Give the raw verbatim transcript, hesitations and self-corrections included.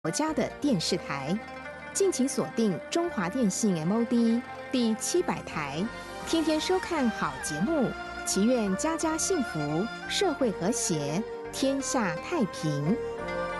国家的电视台，敬请锁定中华电信 M O D 第七百台，天天收看好节目，祈愿家家幸福，社会和谐，天下太平。